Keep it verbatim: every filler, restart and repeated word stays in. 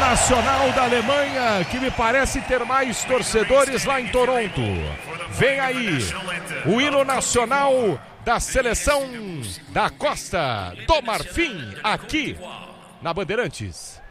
nacional da Alemanha, que me parece ter mais torcedores lá em Toronto. Vem aí o hino nacional da seleção da Costa do Marfim, aqui na Bandeirantes.